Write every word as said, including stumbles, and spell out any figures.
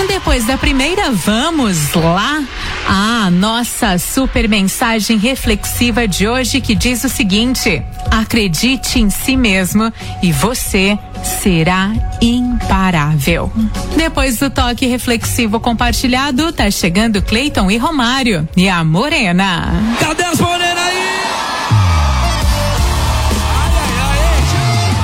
Depois da primeira, vamos lá. A nossa super mensagem reflexiva de hoje, que diz o seguinte: acredite em si mesmo e você será imparável. Depois do toque reflexivo compartilhado, tá chegando Cleiton e Romário e a Morena. Cadê as